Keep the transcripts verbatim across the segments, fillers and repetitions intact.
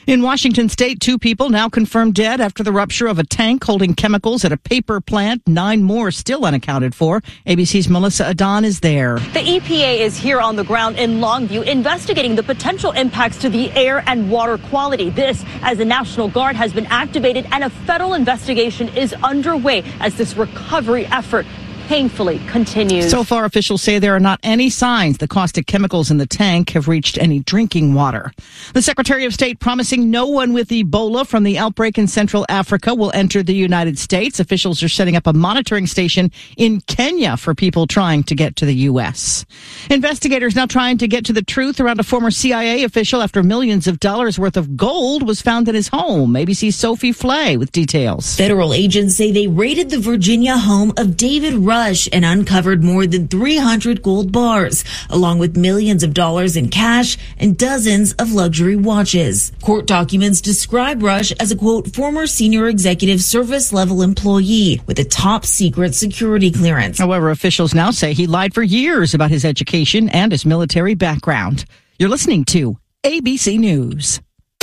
In Washington state, two people now confirmed dead after the rupture of a tank holding chemicals at a paper plant. Nine more still unaccounted for. A B C's Melissa Adon is there. The E P A is here on the ground in Longview investigating the potential impacts to the air and water quality. This as the National Guard has been activated and a federal investigation is underway as this recovery effort painfully continues. So far, officials say there are not any signs the caustic chemicals in the tank have reached any drinking water. The Secretary of State promising no one with Ebola from the outbreak in Central Africa will enter the United States. Officials are setting up a monitoring station in Kenya for people trying to get to the U S. Investigators now trying to get to the truth around a former C I A official after millions of dollars worth of gold was found in his home. A B C's Sophie Flay with details. Federal agents say they raided the Virginia home of David Rush and uncovered more than three hundred gold bars, along with millions of dollars in cash and dozens of luxury watches. Court documents describe Rush as a, quote, former senior executive service level employee with a top secret security clearance. However, officials now say he lied for years about his education and his military background. You're listening to A B C News.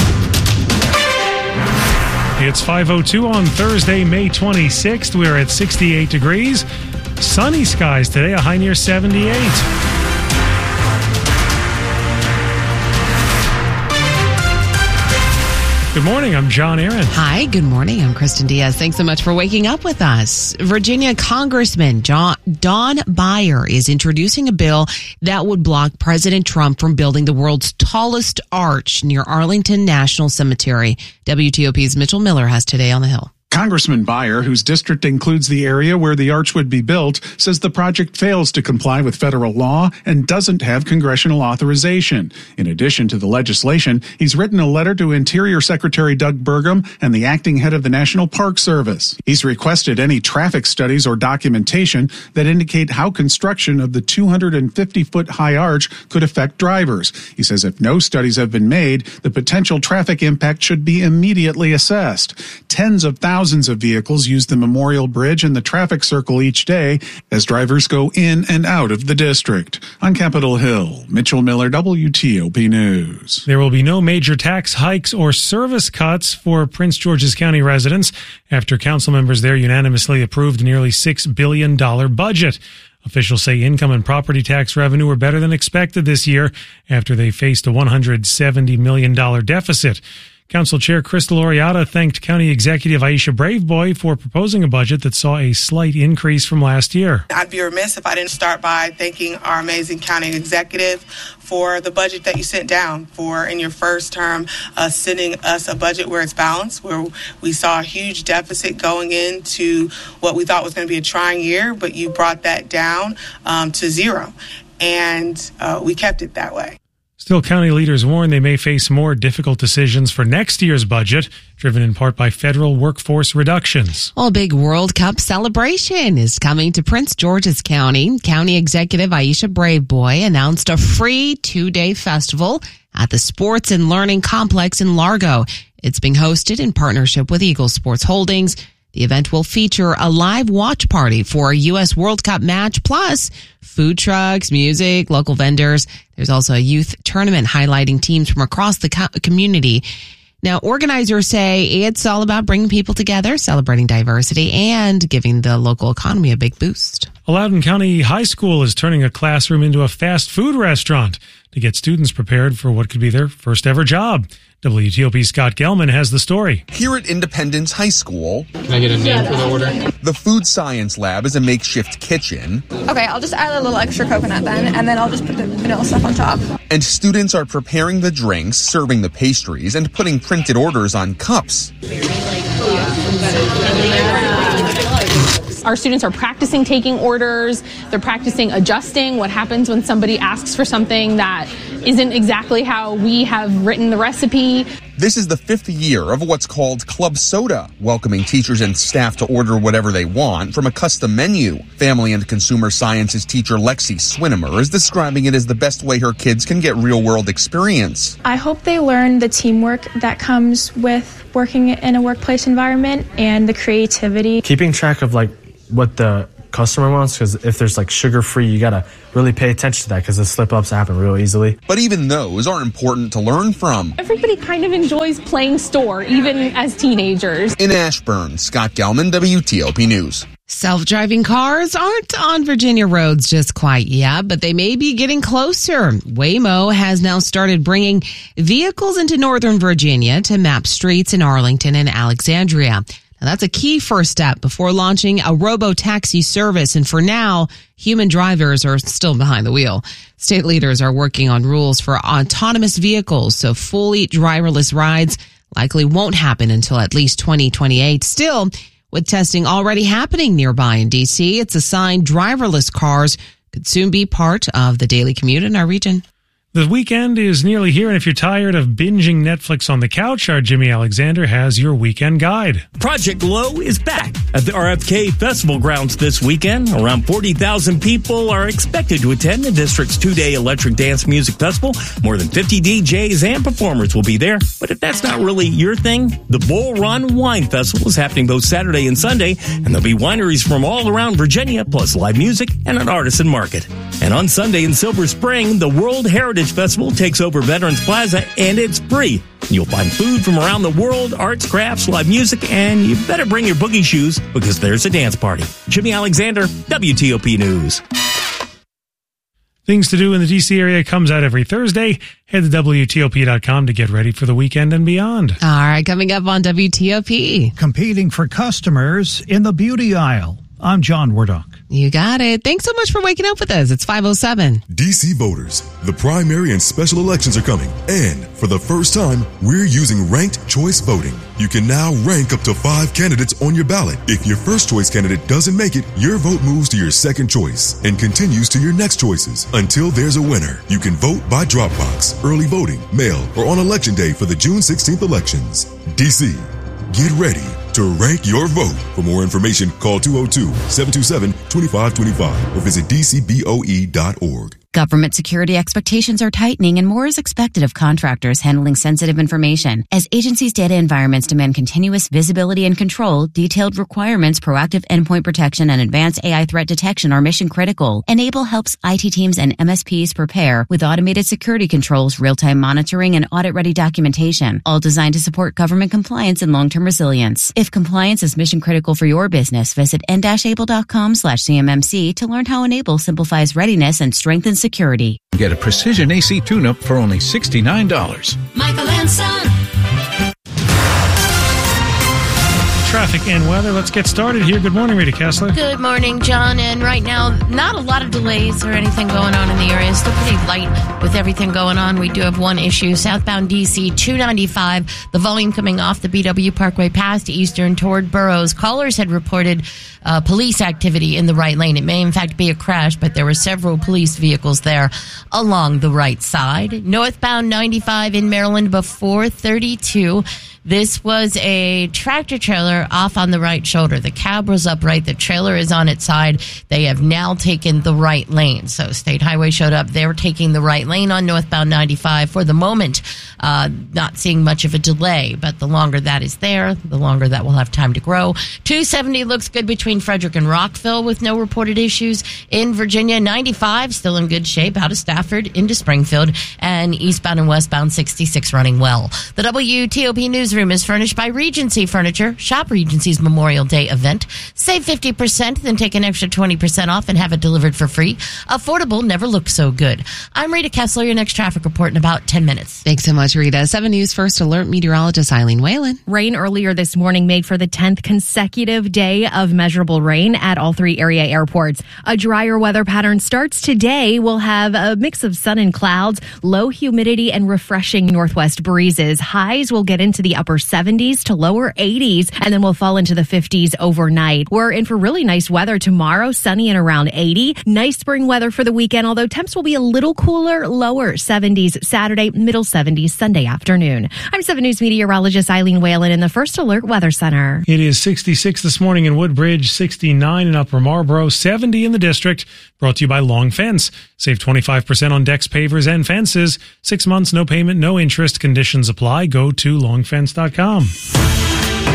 It's five oh two on Thursday, May twenty-sixth. We're at sixty-eight degrees. Sunny skies today, a high near seventy-eight. Good morning, I'm John Aaron. Hi, good morning, I'm Kristen Diaz. Thanks so much for waking up with us. Virginia Congressman John, Don Beyer is introducing a bill that would block President Trump from building the world's tallest arch near Arlington National Cemetery. W T O P's Mitchell Miller has Today on the Hill. Congressman Beyer, whose district includes the area where the arch would be built, says the project fails to comply with federal law and doesn't have congressional authorization. In addition to the legislation, he's written a letter to Interior Secretary Doug Burgum and the acting head of the National Park Service. He's requested any traffic studies or documentation that indicate how construction of the two hundred fifty foot high arch could affect drivers. He says if no studies have been made, the potential traffic impact should be immediately assessed. Tens of thousands Thousands of vehicles use the Memorial Bridge and the traffic circle each day as drivers go in and out of the district. On Capitol Hill, Mitchell Miller, W T O P News. There will be no major tax hikes or service cuts for Prince George's County residents after council members there unanimously approved a nearly six billion dollars budget. Officials say income and property tax revenue were better than expected this year after they faced a one hundred seventy million dollars deficit. Council Chair Crystal Oriata thanked County Executive Aisha Braveboy for proposing a budget that saw a slight increase from last year. I'd be remiss if I didn't start by thanking our amazing county executive for the budget that you sent down, for in your first term uh, sending us a budget where it's balanced, where we saw a huge deficit going into what we thought was going to be a trying year, but you brought that down um, to zero, and uh, we kept it that way. Still, county leaders warn they may face more difficult decisions for next year's budget, driven in part by federal workforce reductions. Well, a big World Cup celebration is coming to Prince George's County. County Executive Aisha Braveboy announced a free two-day festival at the Sports and Learning Complex in Largo. It's being hosted in partnership with Eagle Sports Holdings. The event will feature a live watch party for a U S World Cup match, plus food trucks, music, local vendors. There's also a youth tournament highlighting teams from across the co- community. Now, organizers say it's all about bringing people together, celebrating diversity, and giving the local economy a big boost. A Loudoun County high school is turning a classroom into a fast food restaurant to get students prepared for what could be their first ever job. W T O P Scott Gelman has the story. Here at Independence High School, can I get a name for the order? The Food Science Lab is a makeshift kitchen. Okay, I'll just add a little extra coconut then, and then I'll just put the vanilla stuff on top. And students are preparing the drinks, serving the pastries, and putting printed orders on cups. Our students are practicing taking orders. They're practicing adjusting what happens when somebody asks for something that isn't exactly how we have written the recipe. This is the fifth year of what's called Club Soda, welcoming teachers and staff to order whatever they want from a custom menu. Family and consumer sciences teacher Lexi Swinimer is describing it as the best way her kids can get real-world experience. I hope they learn the teamwork that comes with working in a workplace environment and the creativity. Keeping track of like what the customer wants, because if there's like sugar-free, you got to really pay attention to that because the slip-ups happen real easily. But even those are important to learn from. Everybody kind of enjoys playing store, even as teenagers. In Ashburn, Scott Gelman, W T O P News. Self-driving cars aren't on Virginia roads just quite yet, but they may be getting closer. Waymo has now started bringing vehicles into Northern Virginia to map streets in Arlington and Alexandria. Now, that's a key first step before launching a robo-taxi service, and for now, human drivers are still behind the wheel. State leaders are working on rules for autonomous vehicles, so fully driverless rides likely won't happen until at least twenty twenty-eight. Still, with testing already happening nearby in D C, it's a sign driverless cars could soon be part of the daily commute in our region. The weekend is nearly here, and if you're tired of binging Netflix on the couch, our Jimmy Alexander has your weekend guide. Project Glow is back at the R F K Festival grounds this weekend. Around forty thousand people are expected to attend the district's two-day electric dance music festival. More than fifty D Js and performers will be there. But if that's not really your thing, the Bull Run Wine Festival is happening both Saturday and Sunday, and there'll be wineries from all around Virginia, plus live music and an artisan market. And on Sunday in Silver Spring, the World Heritage Festival takes over Veterans Plaza, and it's free. You'll find food from around the world, arts, crafts, live music, and you better bring your boogie shoes because there's a dance party. Jimmy Alexander, W T O P News. Things to do in the D C area comes out every Thursday. Head to W T O P dot com to get ready for the weekend and beyond. All right, coming up on W T O P. Competing for customers in the beauty aisle. I'm John Wardock. You got it. Thanks so much for waking up with us. It's five oh seven. D C voters, the primary and special elections are coming. And for the first time, we're using ranked choice voting. You can now rank up to five candidates on your ballot. If your first choice candidate doesn't make it, your vote moves to your second choice and continues to your next choices until there's a winner. You can vote by drop box, early voting, mail, or on election day for the June sixteenth elections. D C, get ready to rank your vote. For more information, call two oh two, seven two seven, two five two five or visit d c b o e dot org. Government security expectations are tightening and more is expected of contractors handling sensitive information. As agencies' data environments demand continuous visibility and control, detailed requirements, proactive endpoint protection, and advanced A I threat detection are mission critical. Enable helps I T teams and M S Ps prepare with automated security controls, real-time monitoring, and audit-ready documentation, all designed to support government compliance and long-term resilience. If compliance is mission critical for your business, visit n dash able dot com slash C M M C to learn how Enable simplifies readiness and strengthens security. Get a precision A C tune-up for only sixty-nine dollars. Michael and Son. Traffic and weather. Let's get started here. Good morning, Rita Kessler. Good morning, John. And right now, not a lot of delays or anything going on in the area. Still pretty light with everything going on. We do have one issue. Southbound D C two ninety-five, the volume coming off the B W Parkway past Eastern toward Burroughs. Callers had reported uh, police activity in the right lane. It may, in fact, be a crash, but there were several police vehicles there along the right side. Northbound ninety-five in Maryland before thirty-two. This was a tractor trailer off on the right shoulder. The cab was upright. The trailer is on its side. They have now taken the right lane. So State Highway showed up. They're taking the right lane on northbound ninety-five. For the moment, uh, not seeing much of a delay, but the longer that is there, the longer that will have time to grow. two seventy looks good between Frederick and Rockville with no reported issues. In Virginia, ninety-five still in good shape out of Stafford into Springfield, and eastbound and westbound sixty-six running well. The W T O P News Room is furnished by Regency Furniture. Shop Regency's Memorial Day event. Save fifty percent, then take an extra twenty percent off and have it delivered for free. Affordable never looked so good. I'm Rita Kessler. Your next traffic report in about ten minutes. Thanks so much, Rita. seven News First Alert meteorologist Eileen Whalen. Rain earlier this morning made for the tenth consecutive day of measurable rain at all three area airports. A drier weather pattern starts today. We'll have a mix of sun and clouds, low humidity, and refreshing northwest breezes. Highs will get into the upper seventies to lower eighties, and then we'll fall into the fifties overnight. We're in for really nice weather tomorrow, sunny and around eighty. Nice spring weather for the weekend, although temps will be a little cooler, lower seventies Saturday, middle seventies Sunday afternoon. I'm seven News meteorologist Eileen Whalen in the First Alert Weather Center. It is sixty-six this morning in Woodbridge, sixty-nine in Upper Marlboro, seventy in the district. Brought to you by Long Fence. Save twenty-five percent on decks, pavers, and fences. Six months, no payment, no interest. Conditions apply. Go to long fence dot com.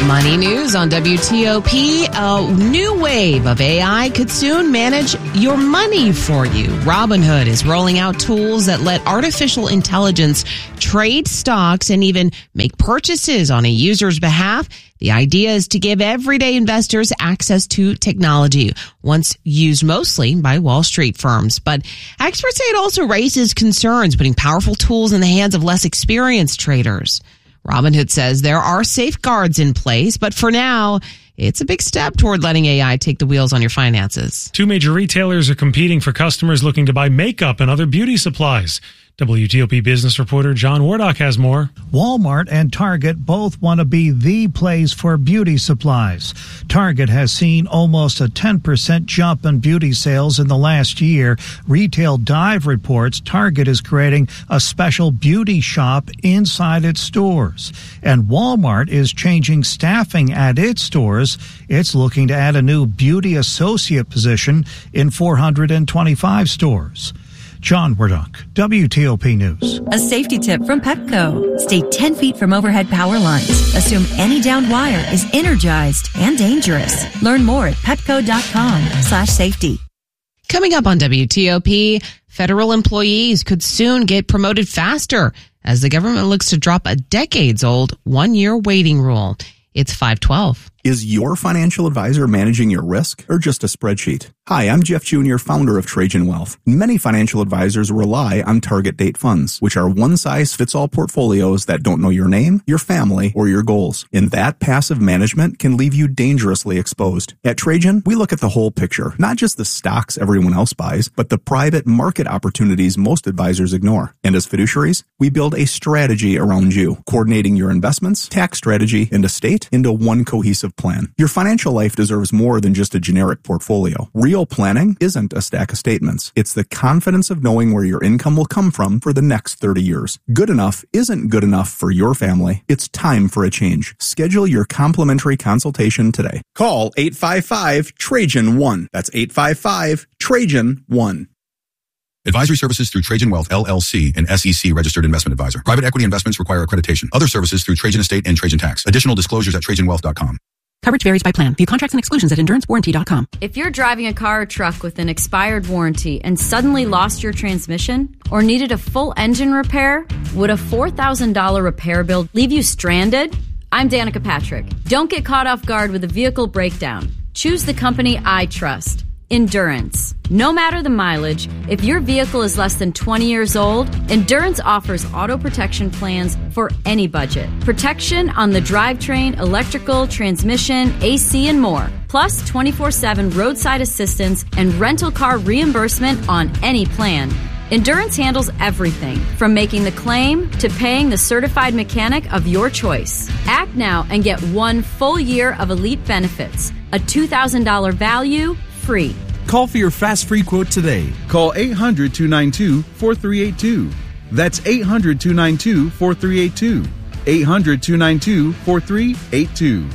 Money news on W T O P. A new wave of A I could soon manage your money for you. Robinhood is rolling out tools that let artificial intelligence trade stocks and even make purchases on a user's behalf. The idea is to give everyday investors access to technology, once used mostly by Wall Street firms. But experts say it also raises concerns, putting powerful tools in the hands of less experienced traders. Robinhood says there are safeguards in place, but for now, it's a big step toward letting A I take the wheels on your finances. Two major retailers are competing for customers looking to buy makeup and other beauty supplies. W T O P business reporter John Wardock has more. Walmart and Target both want to be the place for beauty supplies. Target has seen almost a ten percent jump in beauty sales in the last year. Retail Dive reports Target is creating a special beauty shop inside its stores. And Walmart is changing staffing at its stores. It's looking to add a new beauty associate position in four hundred twenty-five stores. John Wardock, W T O P News. A safety tip from Petco. Stay ten feet from overhead power lines. Assume any downed wire is energized and dangerous. Learn more at petco.com slash safety. Coming up on W T O P, federal employees could soon get promoted faster as the government looks to drop a decades-old one-year waiting rule. It's five twelve. Is your financial advisor managing your risk or just a spreadsheet? Hi, I'm Jeff Junior, founder of Trajan Wealth. Many financial advisors rely on target date funds, which are one-size-fits-all portfolios that don't know your name, your family, or your goals. And that passive management can leave you dangerously exposed. At Trajan, we look at the whole picture, not just the stocks everyone else buys, but the private market opportunities most advisors ignore. And as fiduciaries, we build a strategy around you, coordinating your investments, tax strategy, and estate into one cohesive plan. Your financial life deserves more than just a generic portfolio. Real planning isn't a stack of statements. It's the confidence of knowing where your income will come from for the next thirty years. Good enough isn't good enough for your family. It's time for a change. Schedule your complimentary consultation today. Call eight five five Trajan one. That's eight five five Trajan one. Advisory services through Trajan Wealth, L L C, an S E C registered investment advisor. Private equity investments require accreditation. Other services through Trajan Estate and Trajan Tax. Additional disclosures at trajan wealth dot com. Coverage varies by plan. View contracts and exclusions at endurance warranty dot com. If you're driving a car or truck with an expired warranty and suddenly lost your transmission or needed a full engine repair, would a four thousand dollars repair bill leave you stranded? I'm Danica Patrick. Don't get caught off guard with a vehicle breakdown. Choose the company I trust. Endurance. No matter the mileage, if your vehicle is less than twenty years old, Endurance offers auto protection plans for any budget. Protection on the drivetrain, electrical, transmission, A C, and more. Plus twenty-four seven roadside assistance and rental car reimbursement on any plan. Endurance handles everything from making the claim to paying the certified mechanic of your choice. Act now and get one full year of elite benefits. A two thousand dollars value free. Call for your fast free quote today. Call eight hundred, two nine two, four three eight two. That's eight hundred, two nine two, four three eight two. eight hundred, two nine two, four three eight two.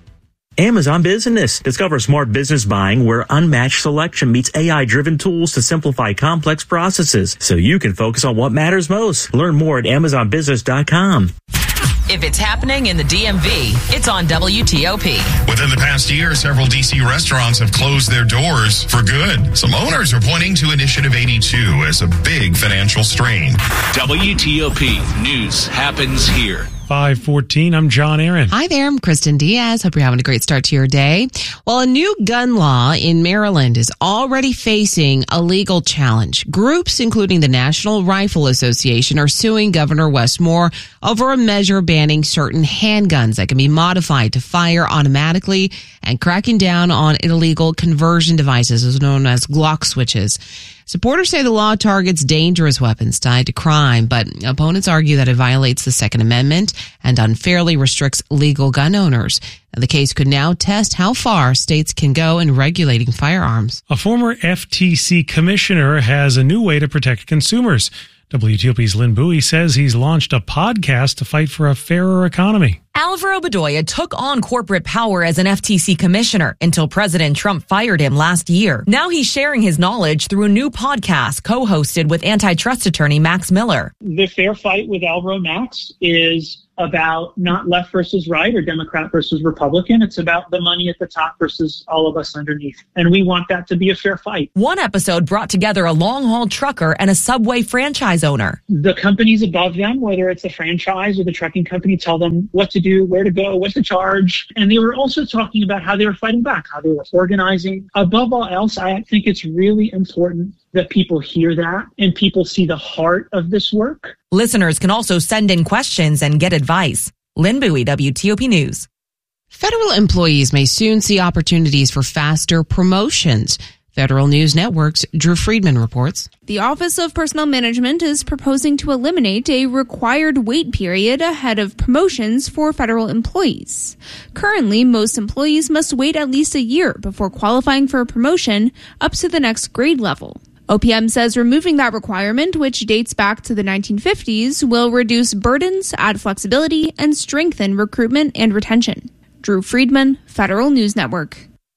Amazon Business. Discover smart business buying where unmatched selection meets A I-driven tools to simplify complex processes so you can focus on what matters most. Learn more at amazon business dot com. If it's happening in the D M V, it's on W T O P. Within the past year, several D C restaurants have closed their doors for good. Some owners are pointing to Initiative eighty-two as a big financial strain. W T O P News happens here. five fourteen, I'm John Aaron. Hi there, I'm Kristen Diaz. Hope you're having a great start to your day. Well, a new gun law in Maryland is already facing a legal challenge. Groups, including the National Rifle Association, are suing Governor Wes Moore over a measure banning certain handguns that can be modified to fire automatically and cracking down on illegal conversion devices, known as Glock switches. Supporters say the law targets dangerous weapons tied to crime, but opponents argue that it violates the Second Amendment and unfairly restricts legal gun owners. The case could now test how far states can go in regulating firearms. A former F T C commissioner has a new way to protect consumers. W T O P's Lynn Bowie says he's launched a podcast to fight for a fairer economy. Alvaro Bedoya took on corporate power as an F T C commissioner until President Trump fired him last year. Now he's sharing his knowledge through a new podcast co-hosted with antitrust attorney Max Miller. The fair fight with Alvaro Max is about not left versus right or Democrat versus Republican. It's about the money at the top versus all of us underneath. And we want that to be a fair fight. One episode brought together a long-haul trucker and a Subway franchise owner. The companies above them, whether it's a franchise or the trucking company, tell them what to do, where to go, what to charge. And they were also talking about how they were fighting back, how they were organizing. Above all else, I think it's really important that people hear that and people see the heart of this work. Listeners can also send in questions and get advice. Lynn Bowie, W T O P News. Federal employees may soon see opportunities for faster promotions. Federal News Network's Drew Friedman reports. The Office of Personnel Management is proposing to eliminate a required wait period ahead of promotions for federal employees. Currently, most employees must wait at least a year before qualifying for a promotion up to the next grade level. O P M says removing that requirement, which dates back to the nineteen fifties, will reduce burdens, add flexibility, and strengthen recruitment and retention. Drew Friedman, Federal News Network.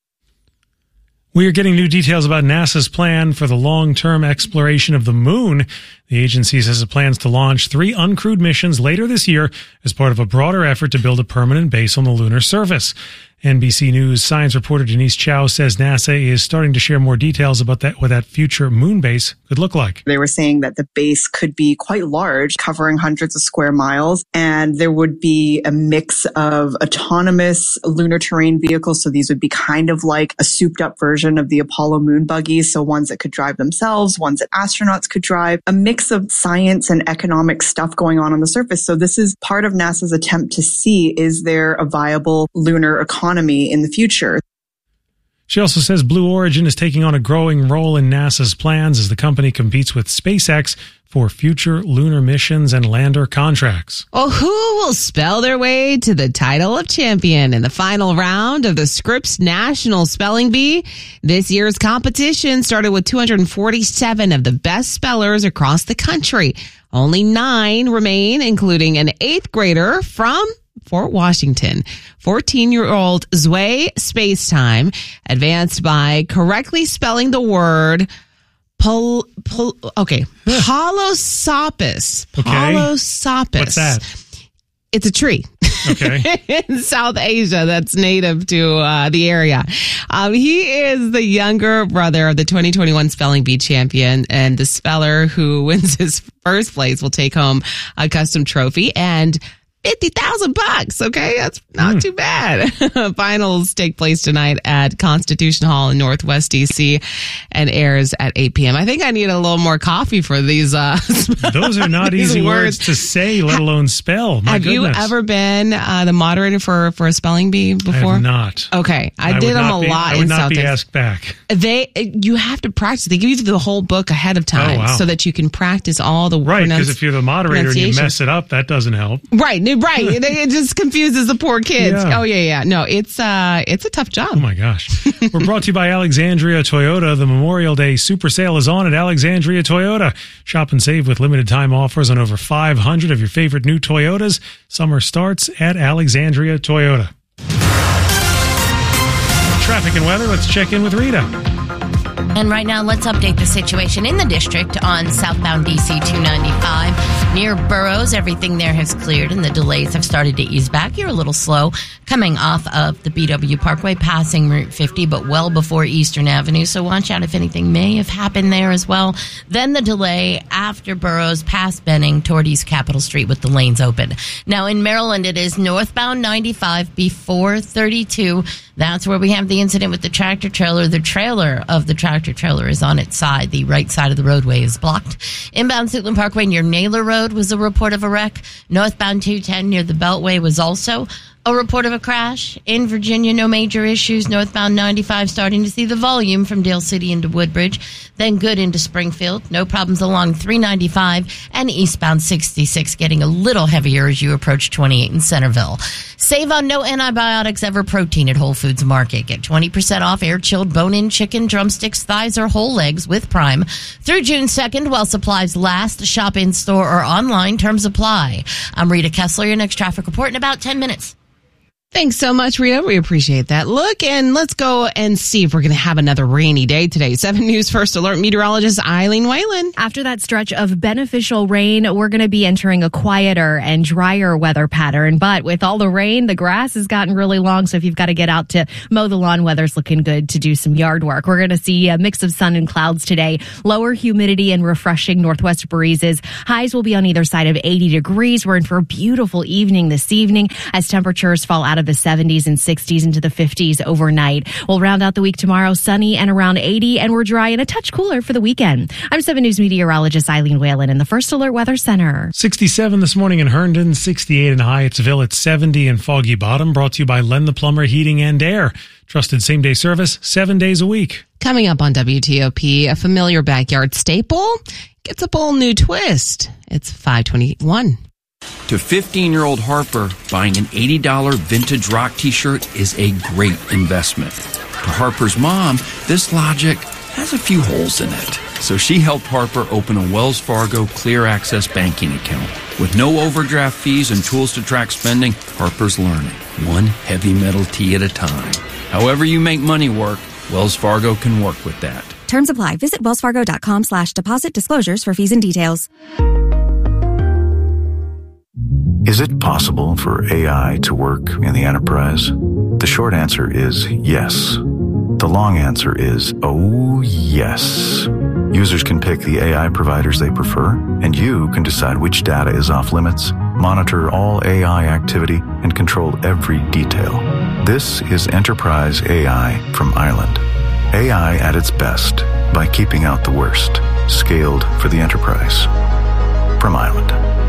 We are getting new details about NASA's plan for the long-term exploration of the moon. The agency says it plans to launch three uncrewed missions later this year as part of a broader effort to build a permanent base on the lunar surface. N B C News science reporter Denise Chow says NASA is starting to share more details about that, what that future moon base could look like. They were saying that the base could be quite large, covering hundreds of square miles, and there would be a mix of autonomous lunar terrain vehicles. So these would be kind of like a souped up version of the Apollo moon buggies. So ones that could drive themselves, ones that astronauts could drive, a mix of science and economic stuff going on on the surface. So this is part of NASA's attempt to see, is there a viable lunar economy in the future? She also says Blue Origin is taking on a growing role in NASA's plans as the company competes with SpaceX for future lunar missions and lander contracts. Well, who will spell their way to the title of champion in the final round of the Scripps National Spelling Bee? This year's competition started with two hundred forty-seven of the best spellers across the country. Only nine remain, including an eighth grader from Fort Washington. fourteen-year-old Zway Spacetime advanced by correctly spelling the word pol, pol, okay, Polosopus. Okay. Polosopus. What's that? It's a tree. Okay. In South Asia that's native to uh, the area. Um, he is the younger brother of the twenty twenty-one Spelling Bee champion, and the speller who wins his first place will take home a custom trophy and fifty thousand bucks. Okay. That's not mm. too bad. Finals take place tonight at Constitution Hall in Northwest D C and airs at eight p.m. I think I need a little more coffee for these. Uh, Those are not easy words. words to say, let alone spell. My have goodness. you ever been uh, the moderator for, for a spelling bee before? I have not. Okay. I, I did them a be, lot I would in not South be Texas. asked back. They, you have to practice. They give you the whole book ahead of time oh, wow. so that you can practice all the Right, because pronunci- if you're the moderator and you mess it up, that doesn't help. Right, right. It just confuses the poor kids. Yeah. Oh, yeah, yeah. No, it's uh, it's a tough job. Oh, my gosh. We're brought to you by Alexandria Toyota. The Memorial Day Super Sale is on at Alexandria Toyota. Shop and save with limited time offers on over five hundred of your favorite new Toyotas. Summer starts at Alexandria Toyota. Traffic and weather. Let's check in with Rita. And right now, let's update the situation in the district on southbound D C two ninety-five. Near Burroughs, everything there has cleared and the delays have started to ease back. You're a little slow coming off of the B W Parkway, passing Route fifty, but well before Eastern Avenue. So watch out if anything may have happened there as well. Then the delay after Burroughs, past Benning toward East Capitol Street with the lanes open. Now in Maryland, it is northbound ninety-five before thirty-two. That's where we have the incident with the tractor trailer. The trailer of the tractor trailer is on its side. The right side of the roadway is blocked. Inbound Suitland Parkway near Naylor Road was a report of a wreck. Northbound two ten near the Beltway was also a report of a crash. In Virginia, no major issues. Northbound ninety-five starting to see the volume from Dale City into Woodbridge. Then good into Springfield. No problems along three ninety-five and eastbound sixty-six getting a little heavier as you approach twenty-eight in Centerville. Save on no antibiotics ever protein at Whole Foods Market. Get twenty percent off air-chilled bone-in chicken, drumsticks, thighs, or whole legs with Prime through June second while supplies last. Shop in-store or online. Terms apply. I'm Rita Kessler. Your next traffic report in about ten minutes. Thanks so much, Rita. We appreciate that look. And let's go and see if we're going to have another rainy day today. seven News First Alert meteorologist Eileen Whalen. After that stretch of beneficial rain, we're going to be entering a quieter and drier weather pattern. But with all the rain, the grass has gotten really long. So if you've got to get out to mow the lawn, weather's looking good to do some yard work. We're going to see a mix of sun and clouds today. Lower humidity and refreshing northwest breezes. Highs will be on either side of eighty degrees. We're in for a beautiful evening this evening as temperatures fall out of the seventies and sixties into the fifties overnight. We'll round out the week tomorrow sunny and around eighty, and we're dry and a touch cooler for the weekend. I'm seven News meteorologist Eileen Whalen in the First Alert Weather Center. sixty-seven this morning in Herndon, sixty-eight in Hyattsville, at seventy in Foggy Bottom. Brought to you by Len the Plumber Heating and Air. Trusted same-day service, seven days a week. Coming up on W T O P, a familiar backyard staple gets a bold new twist. It's five twenty-one. To fifteen-year-old Harper, buying an eighty dollars vintage rock t-shirt is a great investment. To Harper's mom, this logic has a few holes in it. So she helped Harper open a Wells Fargo Clear Access banking account. With no overdraft fees and tools to track spending, Harper's learning, one heavy metal tee at a time. However you make money work, Wells Fargo can work with that. Terms apply. Visit wellsfargo.com slash deposit disclosures for fees and details. Is it possible for A I to work in the enterprise? The short answer is yes. The long answer is, oh yes. Users can pick the A I providers they prefer, and you can decide which data is off limits, monitor all A I activity, and control every detail. This is Enterprise A I from Island. A I at its best by keeping out the worst. Scaled for the enterprise. From Island.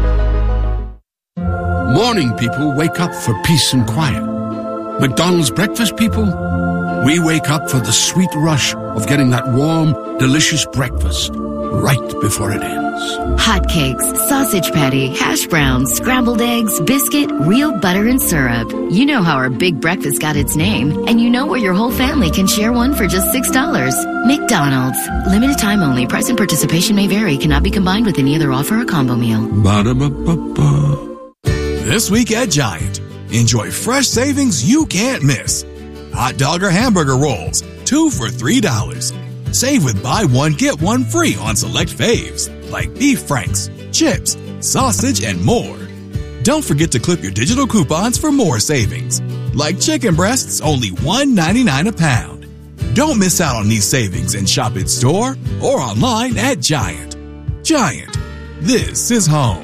Morning people wake up for peace and quiet. McDonald's breakfast people, we wake up for the sweet rush of getting that warm, delicious breakfast right before it ends. Hotcakes, sausage patty, hash browns, scrambled eggs, biscuit, real butter and syrup. You know how our big breakfast got its name, and you know where your whole family can share one for just six dollars. McDonald's. Limited time only. Price and participation may vary. Cannot be combined with any other offer or combo meal. Ba-da-ba-ba-ba. This week at Giant, enjoy fresh savings you can't miss. Hot dog or hamburger rolls, two for three dollars. Save with buy one, get one free on select faves, like beef franks, chips, sausage, and more. Don't forget to clip your digital coupons for more savings, like chicken breasts, only one ninety-nine a pound. Don't miss out on these savings and shop in store or online at Giant. Giant, this is home.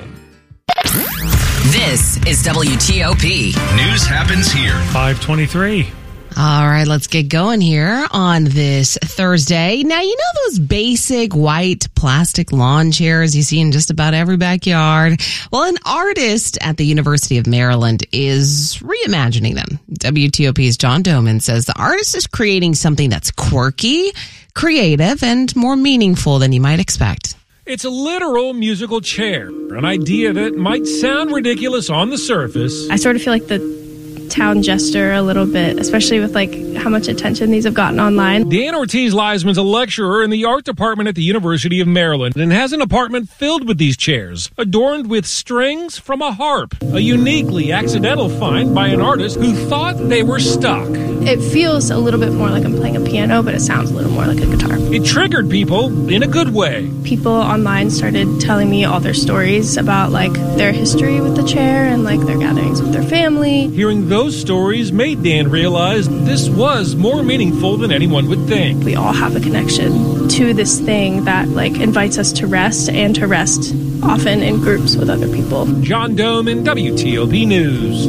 This is W T O P. News happens here. five twenty-three. All right, let's get going here on this Thursday. Now, you know those basic white plastic lawn chairs you see in just about every backyard? Well, an artist at the University of Maryland is reimagining them. W T O P's John Doman says the artist is creating something that's quirky, creative, and more meaningful than you might expect. It's a literal musical chair, an idea that might sound ridiculous on the surface. I sort of feel like the town jester a little bit, especially with like how much attention these have gotten online. Dan Ortiz-Leisman's a lecturer in the art department at the University of Maryland and has an apartment filled with these chairs, adorned with strings from a harp, a uniquely accidental find by an artist who thought they were stuck. It feels a little bit more like I'm playing a piano, but it sounds a little more like a guitar. It triggered people in a good way. People online started telling me all their stories about like their history with the chair and like their gatherings with their family. Hearing those stories made Dan realize this was more meaningful than anyone would think. We all have a connection to this thing that like invites us to rest and to rest often in groups with other people. John Doman, W T O P News.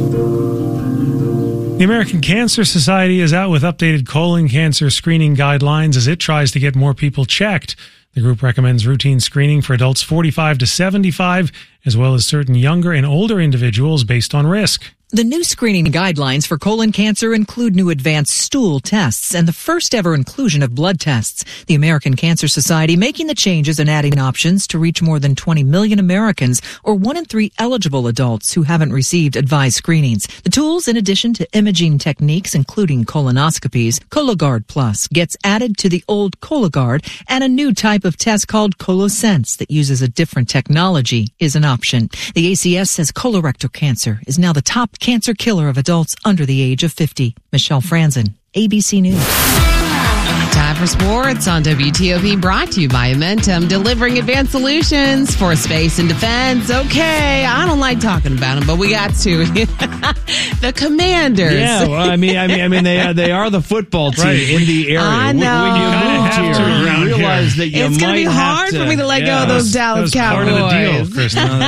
The American Cancer Society is out with updated colon cancer screening guidelines as it tries to get more people checked. The group recommends routine screening for adults forty-five to seventy-five, as well as certain younger and older individuals based on risk. The new screening guidelines for colon cancer include new advanced stool tests and the first ever inclusion of blood tests. The American Cancer Society making the changes and adding options to reach more than twenty million Americans, or one in three eligible adults who haven't received advised screenings. The tools, in addition to imaging techniques, including colonoscopies, Cologuard Plus gets added to the old Cologuard, and a new type of test called ColoSense that uses a different technology is an option. The A C S says colorectal cancer is now the top cancer killer of adults under the age of fifty. Michelle Franzen, A B C News. Time for sports on W T O P, brought to you by Amentum, delivering advanced solutions for space and defense. Okay, I don't like talking about them, but we got to. The Commanders. Yeah, well, I mean, I mean, I mean, they are they are the football team right. in the area. I know. When you moved here, you realize here. that you it's might gonna be hard to, for me to let yeah, go of those Dallas that was Cowboys. Part of the deal,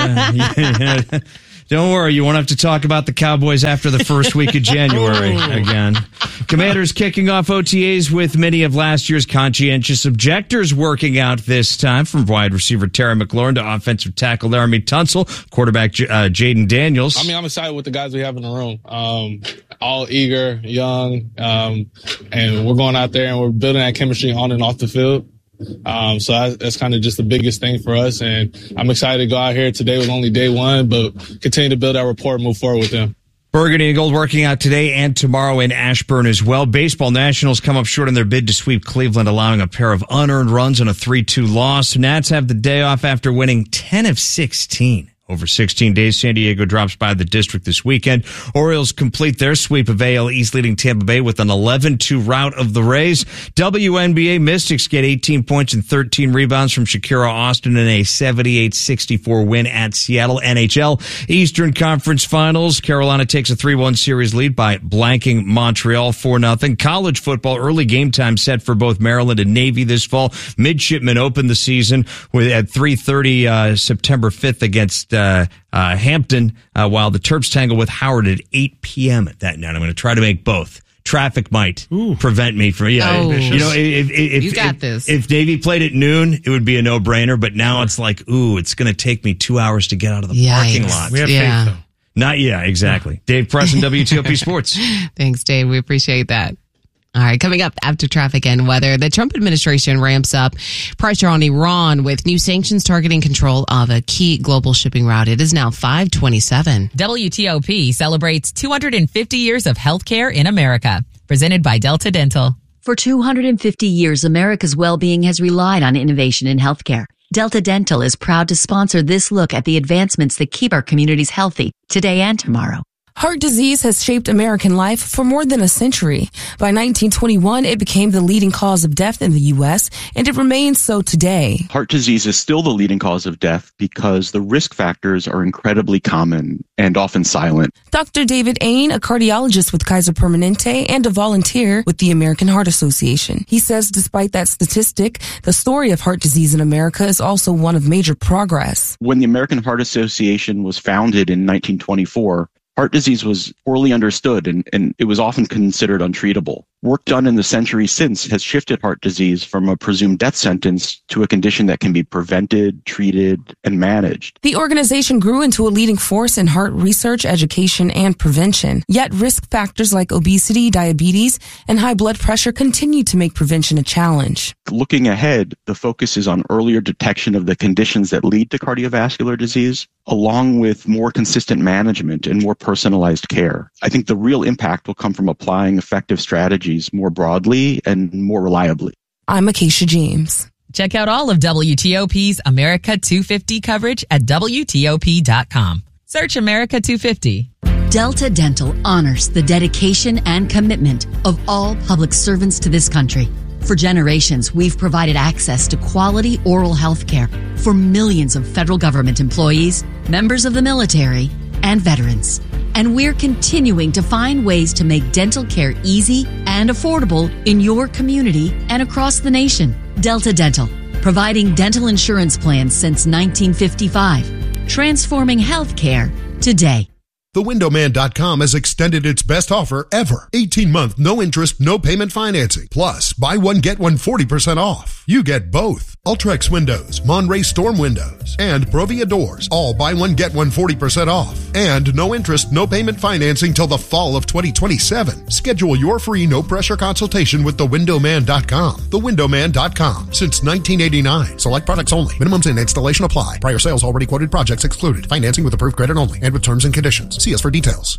Kristen. yeah. Don't worry, you won't have to talk about the Cowboys after the first week of January again. Commanders kicking off O T As with many of last year's conscientious objectors working out this time, from wide receiver Terry McLaurin to offensive tackle Laramie Tunsil, quarterback uh, Jaden Daniels. I mean, I'm excited with the guys we have in the room. Um, all eager, young, um, and we're going out there and we're building that chemistry on and off the field. Um, so I, that's kind of just the biggest thing for us. And I'm excited to go out here. Today was only day one, but continue to build our rapport and move forward with them. Burgundy and Gold working out today and tomorrow in Ashburn as well. Baseball Nationals come up short in their bid to sweep Cleveland, allowing a pair of unearned runs and a three two loss. Nats have the day off after winning ten of sixteen. Over sixteen days, San Diego drops by the district this weekend. Orioles complete their sweep of A L East, leading Tampa Bay with an eleven two rout of the Rays. W N B A Mystics get eighteen points and thirteen rebounds from Shakira Austin in a seventy-eight sixty-four win at Seattle. N H L Eastern Conference Finals. Carolina takes a three one series lead by blanking Montreal four nothing. College football early game time set for both Maryland and Navy this fall. Midshipmen open the season with at three thirty uh, September fifth against Uh, uh, Hampton, uh, while the Terps tangle with Howard at eight p.m. at that night. I'm going to try to make both. Traffic might Ooh. prevent me from, yeah, oh, you know, if, if, you got if, this. If Navy played at noon, it would be a no-brainer, but now it's like, ooh, it's going to take me two hours to get out of the Yikes. parking lot. We have yeah. faith, though. Not, yeah, exactly. Dave Preston, W T O P Sports. Thanks, Dave. We appreciate that. All right, coming up after traffic and weather, the Trump administration ramps up pressure on Iran with new sanctions targeting control of a key global shipping route. It is now five twenty-seven. W T O P celebrates two hundred fifty years of healthcare in America. Presented by Delta Dental. For two hundred fifty years, America's well-being has relied on innovation in healthcare. Delta Dental is proud to sponsor this look at the advancements that keep our communities healthy today and tomorrow. Heart disease has shaped American life for more than a century. By nineteen twenty-one, it became the leading cause of death in the U S, and it remains so today. Heart disease is still the leading cause of death because the risk factors are incredibly common and often silent. Doctor David Ain, a cardiologist with Kaiser Permanente and a volunteer with the American Heart Association. He says despite that statistic, the story of heart disease in America is also one of major progress. When the American Heart Association was founded in nineteen twenty-four, heart disease was poorly understood and, and it was often considered untreatable. Work done in the century since has shifted heart disease from a presumed death sentence to a condition that can be prevented, treated, and managed. The organization grew into a leading force in heart research, education, and prevention. Yet risk factors like obesity, diabetes, and high blood pressure continue to make prevention a challenge. Looking ahead, the focus is on earlier detection of the conditions that lead to cardiovascular disease, along with more consistent management and more personalized care. I think the real impact will come from applying effective strategies more broadly and more reliably. I'm Acacia James. Check out all of W T O P's America two fifty coverage at W T O P dot com. Search America two fifty. Delta Dental honors the dedication and commitment of all public servants to this country. For generations, we've provided access to quality oral health care for millions of federal government employees, members of the military, and veterans. And we're continuing to find ways to make dental care easy and affordable in your community and across the nation. Delta Dental, providing dental insurance plans since nineteen fifty-five, transforming healthcare today. the window man dot com has extended its best offer ever. eighteen month, no interest, no payment financing. Plus, buy one, get one forty percent off. You get both. Ultrex windows, Monterey Storm windows, and Provia doors. All buy one, get one forty percent off. And no interest, no payment financing till the fall of twenty twenty-seven. Schedule your free no-pressure consultation with the window man dot com. the window man dot com. Since nineteen eighty-nine. Select products only. Minimums and installation apply. Prior sales already quoted projects excluded. Financing with approved credit only and with terms and conditions. See us for details.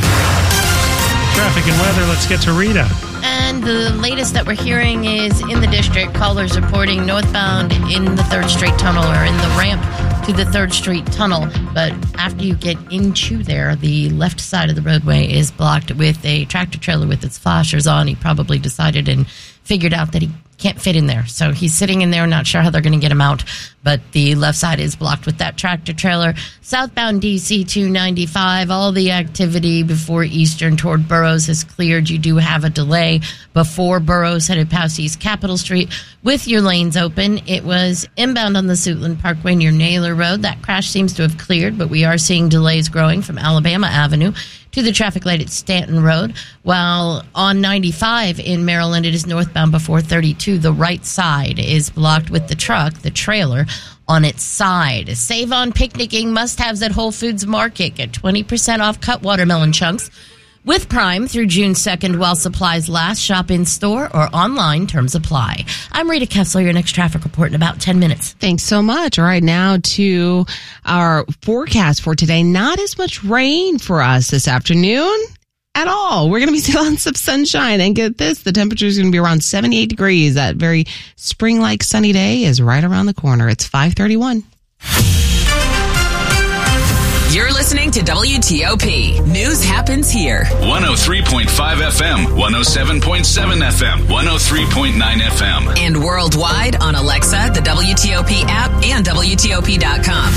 Traffic and weather. Let's get to Rita. And the latest that we're hearing is in the district, callers reporting northbound in the third Street Tunnel or in the ramp to the third Street Tunnel. But after you get into there, the left side of the roadway is blocked with a tractor trailer with its flashers on. He probably decided and figured out that he can't fit in there. So he's sitting in there, not sure how they're going to get him out. But the left side is blocked with that tractor trailer. Southbound D C two ninety-five, all the activity before Eastern toward Burroughs has cleared. You do have a delay before Burroughs headed past East Capitol Street with your lanes open. It was inbound on the Suitland Parkway near Naylor Road. That crash seems to have cleared, but we are seeing delays growing from Alabama Avenue to the traffic light at Stanton Road. While on ninety-five in Maryland, it is northbound before thirty-two. The right side is blocked with the truck, the trailer, on its side. Save on picnicking must-haves at Whole Foods Market. Get twenty percent off cut watermelon chunks with Prime through June second while supplies last. Shop in store or online. Terms apply. I'm Rita Kessler, your next traffic report in about ten minutes. Thanks so much. All right, now to our forecast for today. Not as much rain for us this afternoon at all. We're going to be still on some sunshine. And get this, the temperature is going to be around seventy-eight degrees. That very spring-like sunny day is right around the corner. It's five thirty-one. You're listening to W T O P. News happens here. one oh three point five F M, one oh seven point seven F M, one oh three point nine F M. And worldwide on Alexa, the W T O P app, and W T O P dot com.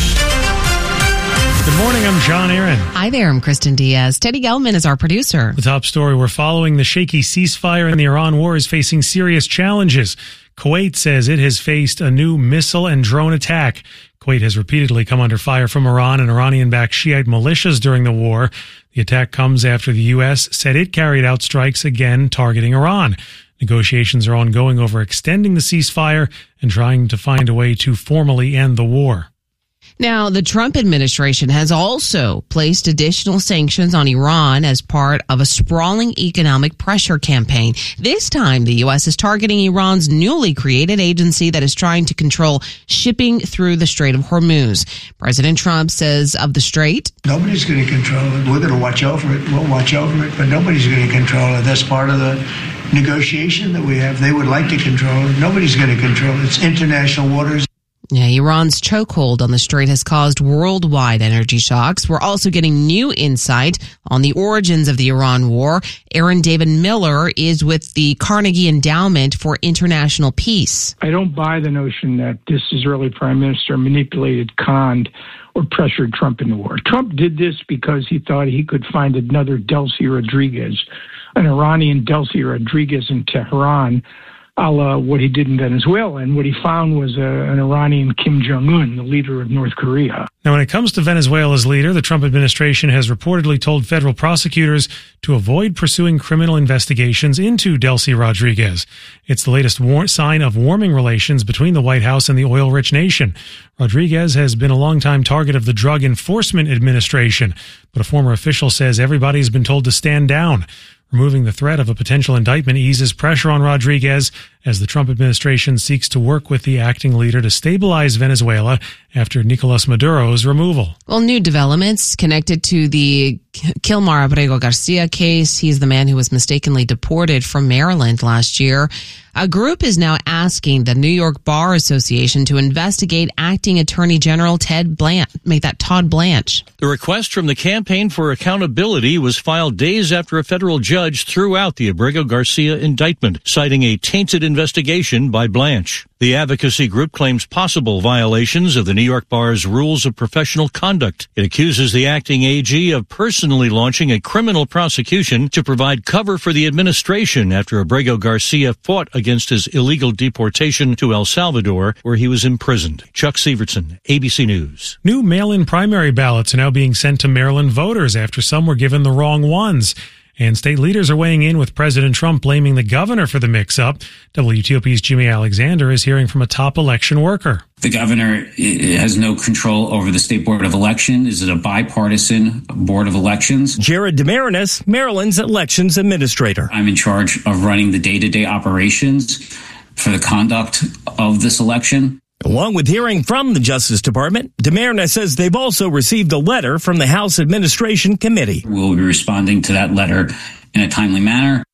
Good morning, I'm John Aaron. Hi there, I'm Kristen Diaz. Teddy Gelman is our producer. The top story we're following: the shaky ceasefire in the Iran war is facing serious challenges. Kuwait says it has faced a new missile and drone attack. Kuwait has repeatedly come under fire from Iran and Iranian-backed Shiite militias during the war. The attack comes after the U S said it carried out strikes again targeting Iran. Negotiations are ongoing over extending the ceasefire and trying to find a way to formally end the war. Now, the Trump administration has also placed additional sanctions on Iran as part of a sprawling economic pressure campaign. This time, the U S is targeting Iran's newly created agency that is trying to control shipping through the Strait of Hormuz. President Trump says of the strait, nobody's going to control it. We're going to watch over it. We'll watch over it, but nobody's going to control it. That's part of the negotiation that we have. They would like to control it. Nobody's going to control it. It's international waters. Yeah, Iran's chokehold on the strait has caused worldwide energy shocks. We're also getting new insight on the origins of the Iran war. Aaron David Miller is with the Carnegie Endowment for International Peace. I don't buy the notion that this Israeli prime minister manipulated, conned, or pressured Trump in the war. Trump did this because he thought he could find another Delcy Rodriguez, an Iranian Delcy Rodriguez in Tehran, a la what he did in Venezuela. And what he found was a, an Iranian Kim Jong-un, the leader of North Korea. Now, when it comes to Venezuela's leader, the Trump administration has reportedly told federal prosecutors to avoid pursuing criminal investigations into Delcy Rodriguez. It's the latest war- sign of warming relations between the White House and the oil-rich nation. Rodriguez has been a longtime target of the Drug Enforcement Administration, but a former official says everybody's been told to stand down. Removing the threat of a potential indictment eases pressure on Rodriguez as the Trump administration seeks to work with the acting leader to stabilize Venezuela after Nicolas Maduro's removal. Well, new developments connected to the Kilmar Abrego Garcia case. He's the man who was mistakenly deported from Maryland last year. A group is now asking the New York Bar Association to investigate acting Attorney General Ted Blanche, make that Todd Blanche. The request from the Campaign for Accountability was filed days after a federal judge threw out the Abrego Garcia indictment, citing a tainted investigation by Blanche. The advocacy group claims possible violations of the New York Bar's rules of professional conduct. It accuses the acting A G of personally launching a criminal prosecution to provide cover for the administration after Abrego Garcia fought against his illegal deportation to El Salvador, where he was imprisoned. Chuck Severson, A B C News. New mail-in primary ballots are now being sent to Maryland voters after some were given the wrong ones. And state leaders are weighing in with President Trump blaming the governor for the mix-up. W T O P's Jimmy Alexander is hearing from a top election worker. The governor has no control over the state board of election. Is it a bipartisan board of elections? Jared DeMarinis, Maryland's elections administrator. I'm in charge of running the day-to-day operations for the conduct of this election. Along with hearing from the Justice Department, DeMarinis says they've also received a letter from the House Administration Committee. We'll be responding to that letter in a timely manner.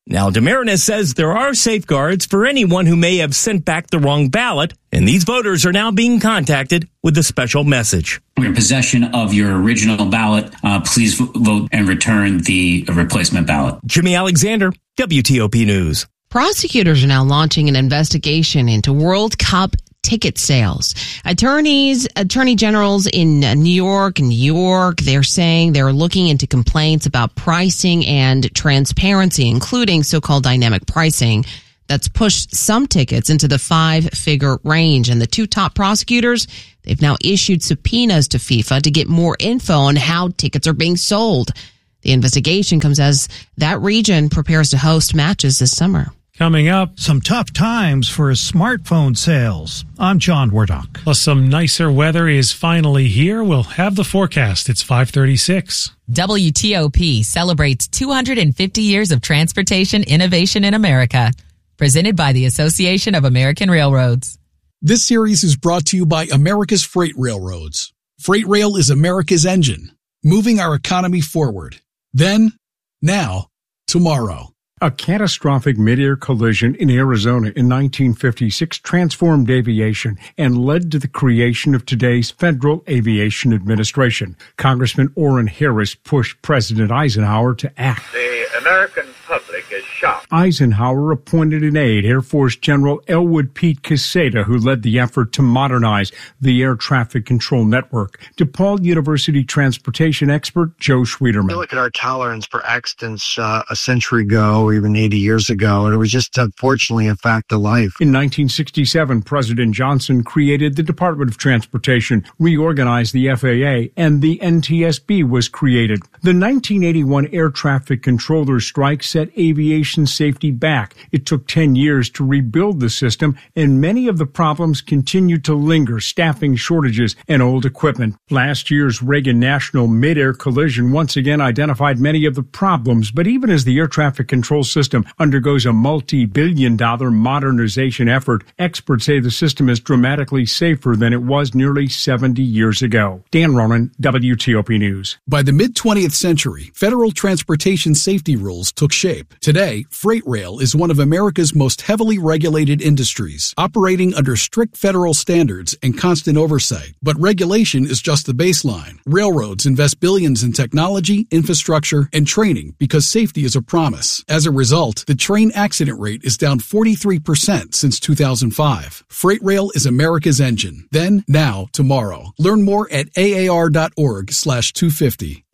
Now, Demarinis says there are safeguards for anyone who may have sent back the wrong ballot, and these voters are now being contacted with a special message. We're in possession of your original ballot. Uh, please vote and return the replacement ballot. Jimmy Alexander, W T O P News. Prosecutors are now launching an investigation into World Cup ticket sales. Attorneys, attorney generals in New York and New York, they're saying they're looking into complaints about pricing and transparency, including so-called dynamic pricing that's pushed some tickets into the five-figure range. And the two top prosecutors, they've now issued subpoenas to FIFA to get more info on how tickets are being sold. The investigation comes as that region prepares to host matches this summer. Coming up, some tough times for smartphone sales. I'm John Wardock. Plus, some nicer weather is finally here. We'll have the forecast. It's five thirty-six. W T O P celebrates two hundred fifty years of transportation innovation in America. Presented by the Association of American Railroads. This series is brought to you by America's Freight Railroads. Freight Rail is America's engine, moving our economy forward. Then, now, tomorrow. A catastrophic mid-air collision in Arizona in nineteen fifty-six transformed aviation and led to the creation of today's Federal Aviation Administration. Congressman Orrin Harris pushed President Eisenhower to act. The American public is shocked. Eisenhower appointed an aide, Air Force General Elwood Pete Quesada, who led the effort to modernize the air traffic control network. DePaul University transportation expert Joe Schwederman. You look at our tolerance for accidents uh, a century ago, even eighty years ago, and it was just unfortunately a fact of life. In nineteen sixty-seven, President Johnson created the Department of Transportation, reorganized the F A A, and the N T S B was created. The nineteen eighty-one air traffic controller strike set aviation safety back. It took ten years to rebuild the system, and many of the problems continue to linger: staffing shortages and old equipment. Last year's Reagan National mid-air collision once again identified many of the problems, but even as the air traffic control system undergoes a multi-billion dollar modernization effort, experts say the system is dramatically safer than it was nearly seventy years ago. Dan Ronan, W T O P News. By the mid-twentieth century, federal transportation safety rules took shape. Today, freight rail is one of America's most heavily regulated industries, operating under strict federal standards and constant oversight. But regulation is just the baseline. Railroads invest billions in technology, infrastructure, and training because safety is a promise. As a result, the train accident rate is down forty-three percent since two thousand five. Freight rail is America's engine. Then, now, tomorrow. Learn more at A A R dot org slash two fifty.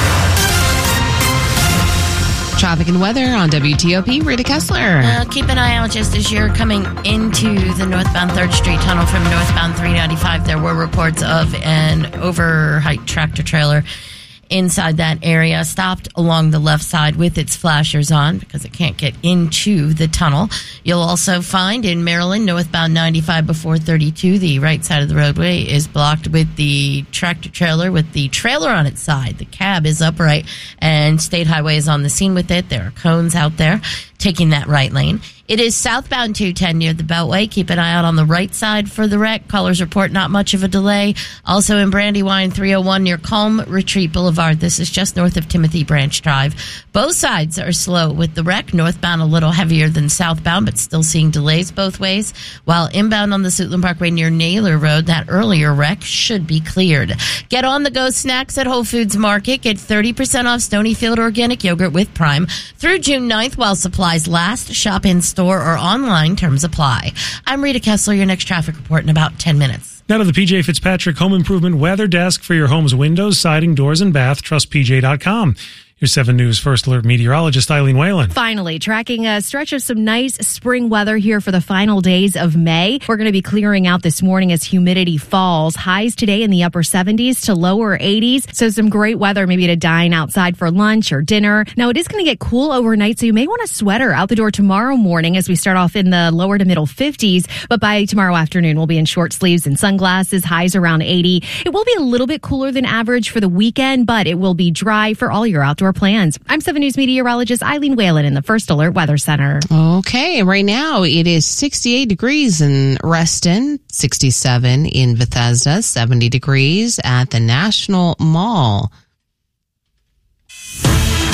Traffic and weather on W T O P. Rita Kessler. Uh, keep an eye out just as you're coming into the northbound third Street tunnel from northbound three ninety-five. There were reports of an overheight tractor trailer inside that area, stopped along the left side with its flashers on because it can't get into the tunnel. You'll also find in Maryland, northbound ninety-five before thirty-two, the right side of the roadway is blocked with the tractor trailer with the trailer on its side. The cab is upright and State Highway is on the scene with it. There are cones out there taking that right lane. It is southbound two ten near the Beltway. Keep an eye out on the right side for the wreck. Callers report not much of a delay. Also in Brandywine three oh one near Calm Retreat Boulevard. This is just north of Timothy Branch Drive. Both sides are slow with the wreck. Northbound a little heavier than southbound, but still seeing delays both ways. While inbound on the Suitland Parkway near Naylor Road, that earlier wreck should be cleared. Get on the go snacks at Whole Foods Market. Get thirty percent off Stonyfield Organic Yogurt with Prime through June ninth while supplies last. Shop in store or online. Terms apply. I'm Rita Kessler. Your next traffic report in about ten minutes. Now to the P J Fitzpatrick Home Improvement Weather Desk for your home's windows, siding, doors, and bath. Trust P J dot com. Your seven News First Alert meteorologist Eileen Whalen. Finally, tracking a stretch of some nice spring weather here for the final days of May. We're going to be clearing out this morning as humidity falls. Highs today in the upper seventies to lower eighties. So some great weather maybe to dine outside for lunch or dinner. Now, it is going to get cool overnight, so you may want a sweater out the door tomorrow morning as we start off in the lower to middle fifties. But by tomorrow afternoon, we'll be in short sleeves and sunglasses. Highs around eighty. It will be a little bit cooler than average for the weekend, but it will be dry for all your outdoor plans. I'm seven News meteorologist Eileen Whalen in the First Alert Weather Center. Okay, right now it is sixty-eight degrees in Reston, sixty-seven in Bethesda, seventy degrees at the National Mall. And we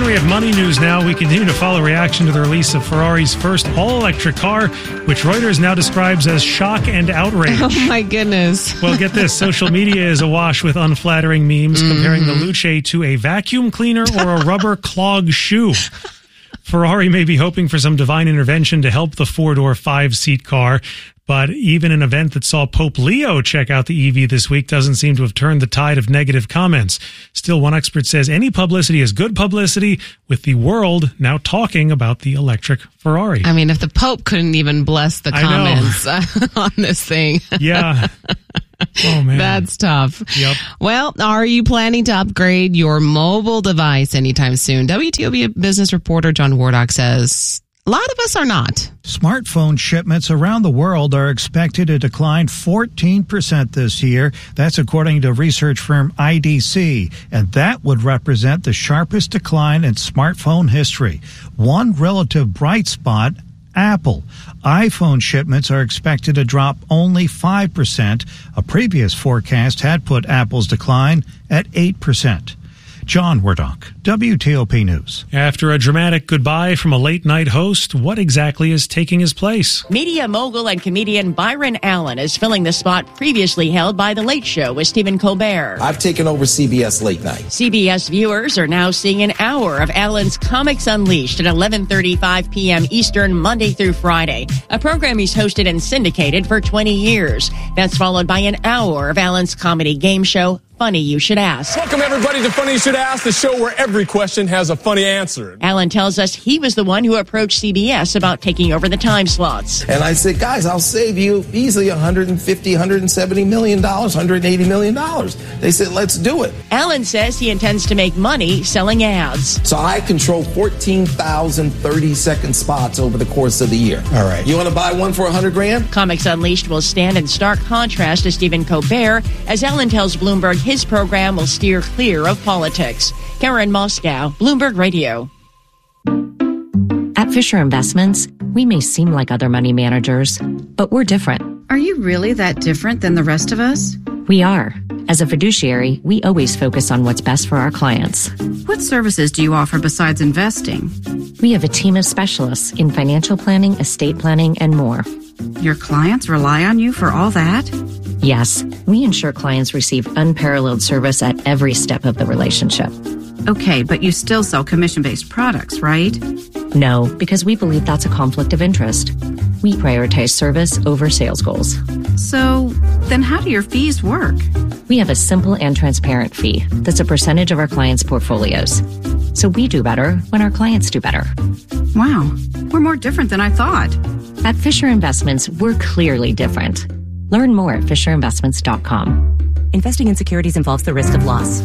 we have money news now. We continue to follow reaction to the release of Ferrari's first all-electric car, which Reuters now describes as shock and outrage. Oh, my goodness. Well, get this. Social media is awash with unflattering memes mm-hmm. comparing the Luce to a vacuum cleaner or a rubber clog shoe. Ferrari may be hoping for some divine intervention to help the four-door, five-seat car, but even an event that saw Pope Leo check out the E V this week doesn't seem to have turned the tide of negative comments. Still, one expert says any publicity is good publicity, with the world now talking about the electric Ferrari. I mean, if the Pope couldn't even bless the comments on this thing. Yeah. Oh, man. That's tough. Yep. Well, are you planning to upgrade your mobile device anytime soon? W T O P business reporter John Wardock says a lot of us are not. Smartphone shipments around the world are expected to decline fourteen percent this year. That's according to research firm I D C, and that would represent the sharpest decline in smartphone history. One relative bright spot, Apple. iPhone shipments are expected to drop only five percent. A previous forecast had put Apple's decline at eight percent. John Wardock, W T O P News. After a dramatic goodbye from a late-night host, what exactly is taking his place? Media mogul and comedian Byron Allen is filling the spot previously held by The Late Show with Stephen Colbert. I've taken over C B S Late Night. C B S viewers are now seeing an hour of Allen's Comics Unleashed at eleven thirty-five p.m. Eastern, Monday through Friday, a program he's hosted and syndicated for twenty years. That's followed by an hour of Allen's comedy game show, Funny You Should Ask. Welcome, everybody, to Funny You Should Ask, the show where every question has a funny answer. Allen tells us he was the one who approached C B S about taking over the time slots. And I said, guys, I'll save you easily one hundred fifty, one hundred seventy million dollars, one hundred eighty million dollars. They said, let's do it. Allen says he intends to make money selling ads. So I control fourteen thousand thirty-second spots over the course of the year. All right. You want to buy one for one hundred grand? Comics Unleashed will stand in stark contrast to Stephen Colbert, as Allen tells Bloomberg his program will steer clear of politics. Karen Moscow, Bloomberg Radio. At Fisher Investments, we may seem like other money managers, but we're different. Are you really that different than the rest of us? We are. As a fiduciary, we always focus on what's best for our clients. What services do you offer besides investing? We have a team of specialists in financial planning, estate planning, and more. Your clients rely on you for all that? Yes, we ensure clients receive unparalleled service at every step of the relationship. Okay, but you still sell commission-based products, right? No, because we believe that's a conflict of interest. We prioritize service over sales goals. So, then how do your fees work? We have a simple and transparent fee that's a percentage of our clients' portfolios. So we do better when our clients do better. Wow, we're more different than I thought. At Fisher Investments, we're clearly different. Learn more at fisher investments dot com. Investing in securities involves the risk of loss.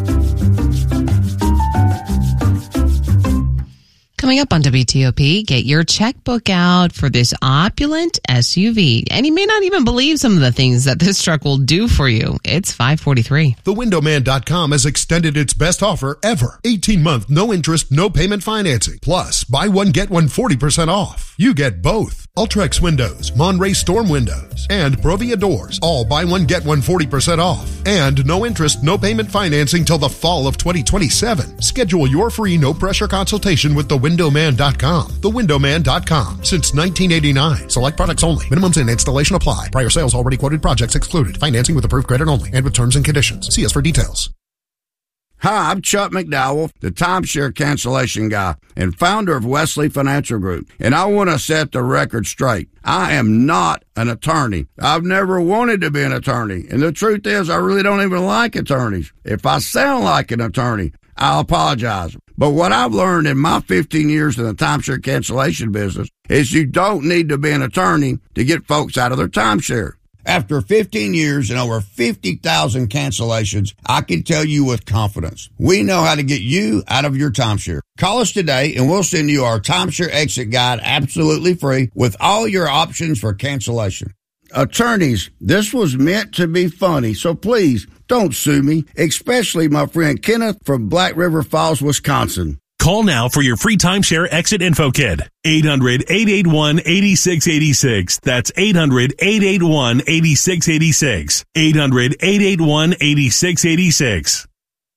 Coming up on W T O P, get your checkbook out for this opulent S U V. And you may not even believe some of the things that this truck will do for you. It's five forty-three. the window man dot com has extended its best offer ever. eighteen month, no interest, no payment financing. Plus, buy one, get one forty percent off. You get both. Ultrex windows, Monray storm windows, and Provia doors. All buy one, get one forty percent off. And no interest, no payment financing till the fall of twenty twenty-seven. Schedule your free no-pressure consultation with the window man dot com. the window man dot com. Since nineteen eighty-nine. Select products only. Minimums and installation apply. Prior sales already quoted projects excluded. Financing with approved credit only and with terms and conditions. See us for details. Hi, I'm Chuck McDowell, the timeshare cancellation guy and founder of Wesley Financial Group, and I want to set the record straight. I am not an attorney. I've never wanted to be an attorney, and the truth is I really don't even like attorneys. If I sound like an attorney, I'll apologize. But what I've learned in my fifteen years in the timeshare cancellation business is you don't need to be an attorney to get folks out of their timeshare. After fifteen years and over fifty thousand cancellations, I can tell you with confidence, we know how to get you out of your timeshare. Call us today and we'll send you our timeshare exit guide absolutely free with all your options for cancellation. Attorneys, this was meant to be funny, so please don't sue me, especially my friend Kenneth from Black River Falls, Wisconsin. Call now for your free timeshare exit info kit. eight hundred, eight eight one, eight six eight six. That's eight hundred, eight eight one, eight six eight six. eight hundred, eight eight one, eight six eight six.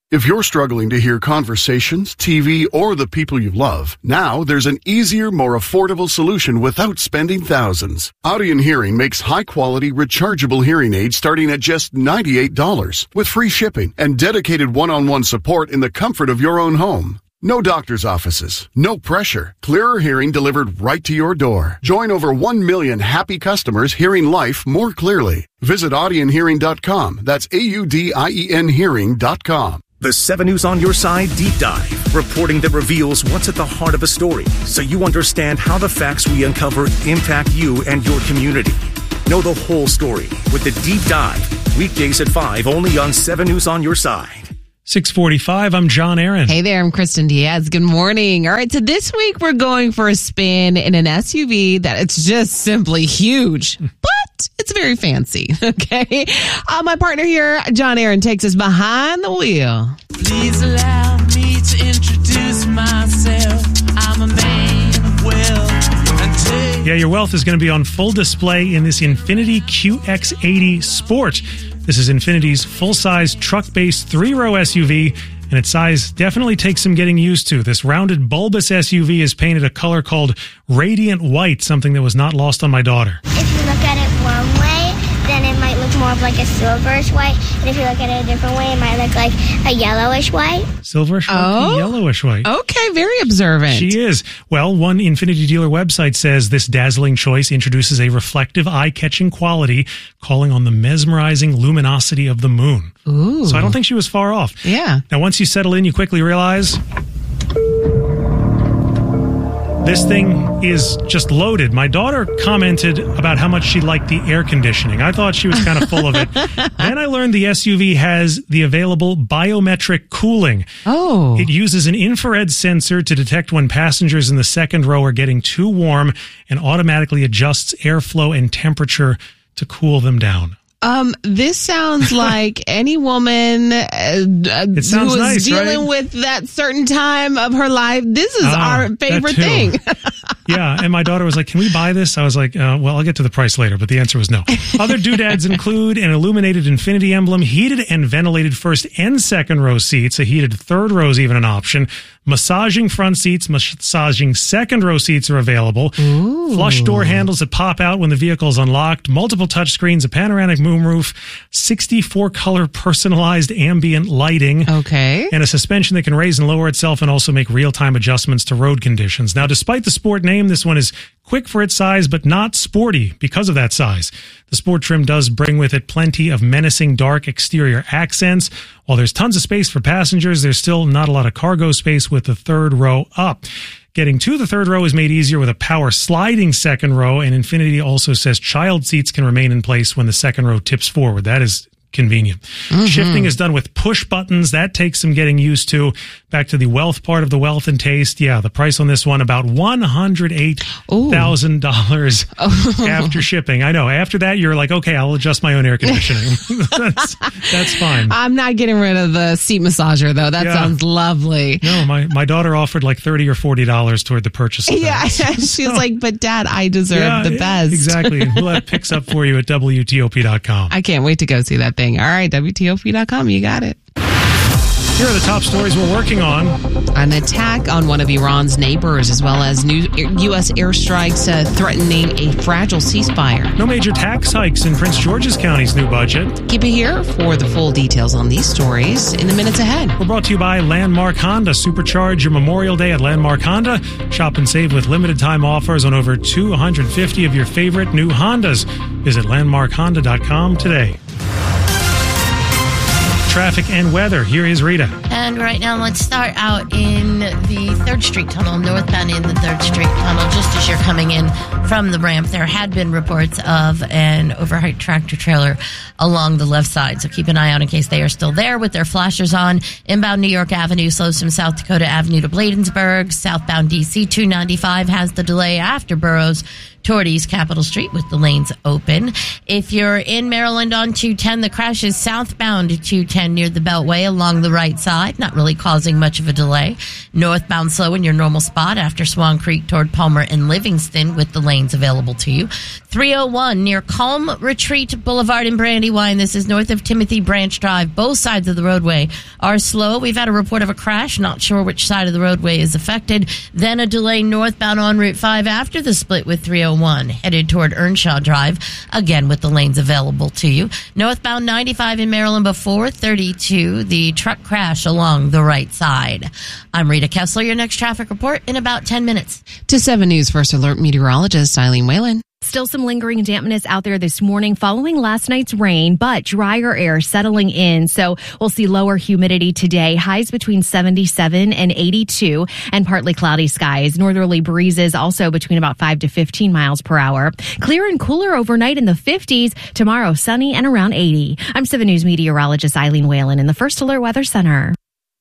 If you're struggling to hear conversations, T V, or the people you love, now there's an easier, more affordable solution without spending thousands. Audien Hearing makes high-quality, rechargeable hearing aids starting at just ninety-eight dollars with free shipping and dedicated one-on-one support in the comfort of your own home. No doctor's offices, no pressure, clearer hearing delivered right to your door. Join over one million happy customers hearing life more clearly. Visit audien hearing dot com. That's A U D I E N hearing dot com. The seven News on Your Side Deep Dive, reporting that reveals what's at the heart of a story, so you understand how the facts we uncover impact you and your community. Know the whole story with the Deep Dive, weekdays at five, only on seven News on Your Side. six forty-five, I'm John Aaron. Hey there, I'm Kristen Diaz. Good morning. All right, so this week we're going for a spin in an S U V that it's just simply huge, but it's very fancy, okay? Uh, my partner here, John Aaron, takes us behind the wheel. Please allow me to introduce myself. I'm a man of wealth. Yeah, your wealth is going to be on full display in this Infiniti Q X eighty Sport. This is Infinity's full-size truck-based three-row S U V, and its size definitely takes some getting used to. This rounded, bulbous S U V is painted a color called Radiant White, something that was not lost on my daughter. If you look at it one way, then it might look more of like a silverish white. And if you look at it a different way, it might look like a yellowish white. Silverish white, Oh. yellowish white. Okay, very observant. She is. Well, one Infiniti dealer website says this dazzling choice introduces a reflective, eye-catching quality, calling on the mesmerizing luminosity of the moon. Ooh. So I don't think she was far off. Yeah. Now, once you settle in, you quickly realize this thing is just loaded. My daughter commented about how much she liked the air conditioning. I thought she was kind of full of it. Then I learned the S U V has the available biometric cooling. Oh. It uses an infrared sensor to detect when passengers in the second row are getting too warm and automatically adjusts airflow and temperature to cool them down. Um, this sounds like any woman uh, It sounds who is nice, dealing right? with that certain time of her life. This is Ah, our that favorite too. thing. Yeah, and my daughter was like, can we buy this? I was like, uh, well, I'll get to the price later, but the answer was no. Other doodads include an illuminated Infiniti emblem, heated and ventilated first and second row seats, a heated third row is even an option, massaging front seats, massaging second row seats are available, Ooh. flush door handles that pop out when the vehicle is unlocked, multiple touch screens, a panoramic moonroof, sixty-four color personalized ambient lighting, Okay. and a suspension that can raise and lower itself and also make real-time adjustments to road conditions. Now, despite the Sport name, this one is quick for its size, but not sporty because of that size. The Sport trim does bring with it plenty of menacing dark exterior accents. While there's tons of space for passengers, there's still not a lot of cargo space with the third row up. Getting to the third row is made easier with a power sliding second row, and Infiniti also says child seats can remain in place when the second row tips forward. That is convenient. Mm-hmm. Shifting is done with push buttons. That takes some getting used to. Back to the wealth part of the wealth and taste. Yeah, the price on this one, about one hundred eight thousand dollars after shipping. I know. After that, you're like, okay, I'll adjust my own air conditioning. that's, that's fine. I'm not getting rid of the seat massager, though. That Yeah. sounds lovely. No, my, my daughter offered like thirty or forty dollars toward the purchase of that. Yeah, she's like, but Dad, I deserve Yeah, the best. Exactly. And we'll have picks up for you at W T O P dot com. I can't wait to go see that thing. All right, W T O P dot com, you got it. Here are the top stories we're working on. An attack on one of Iran's neighbors, as well as new U S airstrikes uh, threatening a fragile ceasefire. No major tax hikes in Prince George's County's new budget. Keep it here for the full details on these stories in the minutes ahead. We're brought to you by Landmark Honda. Supercharge your Memorial Day at Landmark Honda. Shop and save with limited time offers on over two hundred fifty of your favorite new Hondas. Visit landmark honda dot com today. Traffic and weather. Here is Rita. And right now, let's start out in the third Street Tunnel, northbound in the third Street Tunnel, just as you're coming in from the ramp. There had been reports of an overheight tractor trailer along the left side, so keep an eye out in case they are still there with their flashers on. Inbound New York Avenue slows from South Dakota Avenue to Bladensburg. Southbound D C two ninety-five has the delay after Burroughs toward East Capitol Street with the lanes open. If you're in Maryland on two ten, the crash is southbound two ten near the Beltway along the right side, not really causing much of a delay. Northbound slow in your normal spot after Swan Creek toward Palmer and Livingston with the lanes available to you. three oh one near Calm Retreat Boulevard in Brandywine. This is north of Timothy Branch Drive. Both sides of the roadway are slow. We've had a report of a crash. Not sure which side of the roadway is affected. Then a delay northbound on Route five after the split with three oh one headed toward Earnshaw Drive, again with the lanes available to you. Northbound ninety-five in Maryland before thirty-two, the truck crash along the right side. I'm Rita Kessler. Your next traffic report in about ten minutes. To seven News First Alert meteorologist Eileen Whalen. Still some lingering dampness out there this morning following last night's rain, but drier air settling in. So we'll see lower humidity today, highs between seventy-seven and eighty-two, and partly cloudy skies. Northerly breezes also between about five to fifteen miles per hour. Clear and cooler overnight in the fifties. Tomorrow, sunny and around eighty. I'm seven News meteorologist Eileen Whalen in the First Alert Weather Center.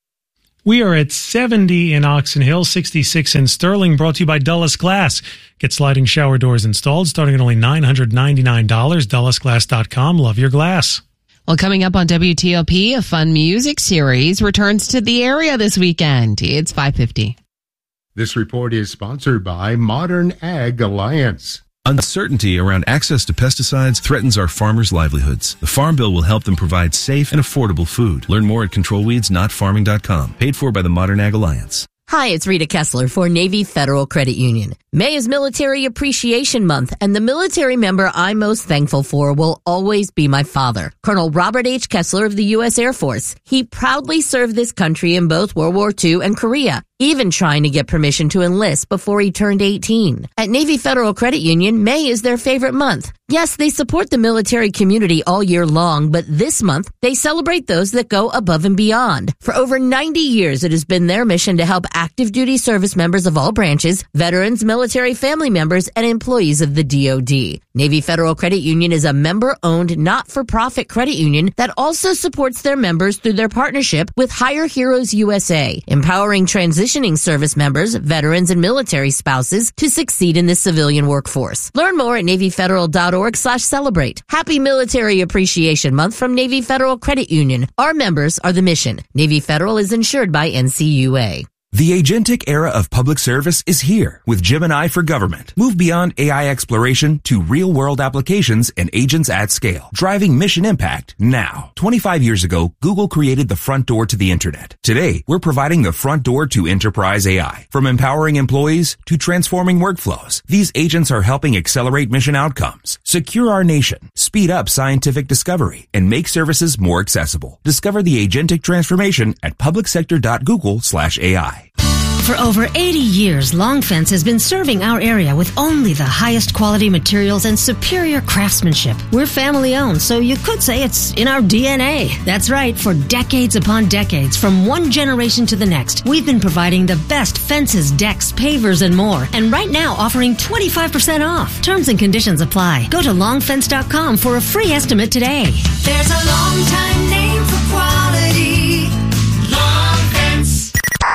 We are at seventy in Oxon Hill, sixty-six in Sterling, brought to you by Dulles Glass. Get sliding shower doors installed starting at only nine hundred ninety-nine dollars. Dulles Glass dot com. Love your glass. Well, coming up on W T O P, a fun music series returns to the area this weekend. It's five fifty. This report is sponsored by Modern Ag Alliance. Uncertainty around access to pesticides threatens our farmers' livelihoods. The Farm Bill will help them provide safe and affordable food. Learn more at control weeds not farming dot com. Paid for by the Modern Ag Alliance. Hi, it's Rita Kessler for Navy Federal Credit Union. May is Military Appreciation Month, and the military member I'm most thankful for will always be my father, Colonel Robert H. Kessler of the U S Air Force. He proudly served this country in both World War Two and Korea, even trying to get permission to enlist before he turned eighteen. At Navy Federal Credit Union, May is their favorite month. Yes, they support the military community all year long, but this month, they celebrate those that go above and beyond. For over ninety years, it has been their mission to help active duty service members of all branches, veterans, military family members, and employees of the D O D. Navy Federal Credit Union is a member-owned, not-for-profit credit union that also supports their members through their partnership with Hire Heroes U S A, empowering transitioning service members, veterans, and military spouses to succeed in the civilian workforce. Learn more at Navy Federal dot org slash celebrate. Happy Military Appreciation Month from Navy Federal Credit Union. Our members are the mission. Navy Federal is insured by N C U A. The agentic era of public service is here with Gemini for Government. Move beyond A I exploration to real-world applications and agents at scale, driving mission impact now. twenty-five years ago, Google created the front door to the internet. Today, we're providing the front door to enterprise A I. From empowering employees to transforming workflows, these agents are helping accelerate mission outcomes, secure our nation, speed up scientific discovery, and make services more accessible. Discover the agentic transformation at public sector dot google slash A I. For over eighty years, Long Fence has been serving our area with only the highest quality materials and superior craftsmanship. We're family owned, so you could say it's in our D N A. That's right, for decades upon decades, from one generation to the next, we've been providing the best fences, decks, pavers, and more. And right now, offering twenty-five percent off. Terms and conditions apply. Go to long fence dot com for a free estimate today. There's a long time name for quality. Long Fence.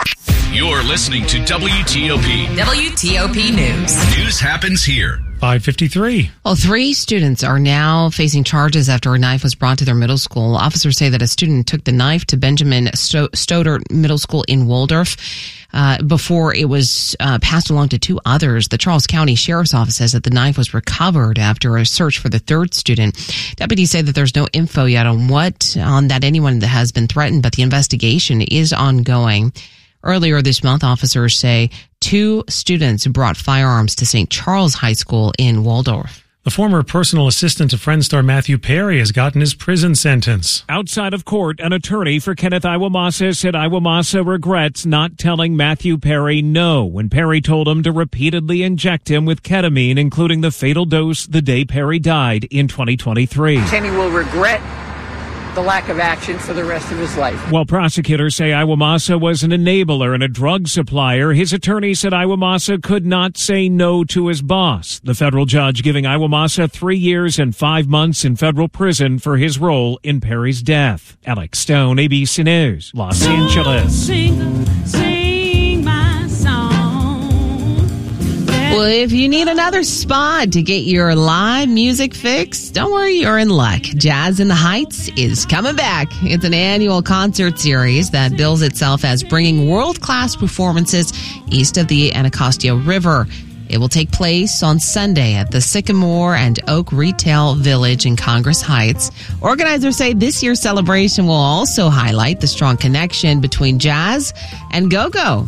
You're listening to W T O P. W T O P News. News happens here. five fifty-three. Well, three students are now facing charges after a knife was brought to their middle school. Officers say that a student took the knife to Benjamin Stoddert Middle School in Waldorf uh, before it was uh, passed along to two others. The Charles County Sheriff's Office says that the knife was recovered after a search for the third student. Deputies say that there's no info yet on what, on that anyone that has been threatened, but the investigation is ongoing. Earlier this month, officers say two students brought firearms to Saint Charles High School in Waldorf. The former personal assistant to Friends star Matthew Perry has gotten his prison sentence. Outside of court, an attorney for Kenneth Iwamasa said Iwamasa regrets not telling Matthew Perry no when Perry told him to repeatedly inject him with ketamine, including the fatal dose the day Perry died in twenty twenty-three. Kenny will regret the lack of action for the rest of his life. While prosecutors say Iwamasa was an enabler and a drug supplier, his attorney said Iwamasa could not say no to his boss. The federal judge giving Iwamasa three years and five months in federal prison for his role in Perry's death. Alex Stone, A B C News, Los Angeles. Sing, sing my song. Well, if you need another spot to get your live music fix, don't worry, you're in luck. Jazz in the Heights is coming back. It's an annual concert series that bills itself as bringing world-class performances east of the Anacostia River. It will take place on Sunday at the Sycamore and Oak Retail Village in Congress Heights. Organizers say this year's celebration will also highlight the strong connection between jazz and go-go.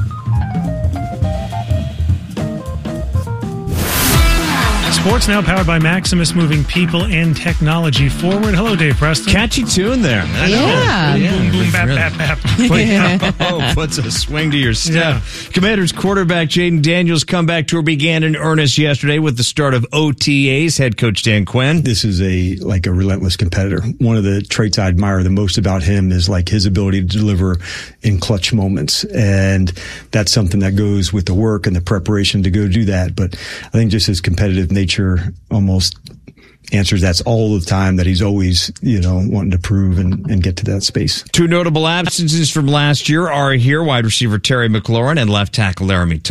Sports now powered by Maximus, moving people and technology forward. Hello, Dave Preston. Catchy tune there. I know. Yeah. Boom, boom, boom, bap, bap, bap. Oh, puts a swing to your step. Yeah. Commanders quarterback Jaden Daniels' comeback tour began in earnest yesterday with the start of O T As. Head coach Dan Quinn. This is a like a relentless competitor. One of the traits I admire the most about him is like his ability to deliver in clutch moments. And that's something that goes with the work and the preparation to go do that. But I think just his competitive nature almost answers that's all the time, that he's always, you know, wanting to prove and, and get to that space. Two notable absences from last year are here: wide receiver Terry McLaurin and left tackle Laramie Thomas.